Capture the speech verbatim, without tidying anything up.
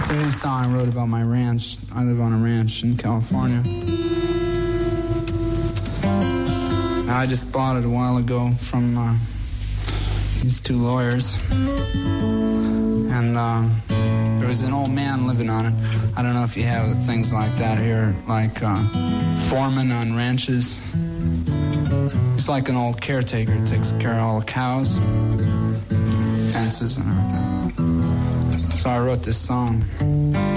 It's a new song I wrote about my ranch. I live on a ranch in California. I just bought it a while ago from uh, these two lawyers. And uh, there was an old man living on it. I don't know if you have things like that here, like uh, foreman on ranches. He's like an old caretaker, takes care of all the cows, fences and everything. So I wrote this song.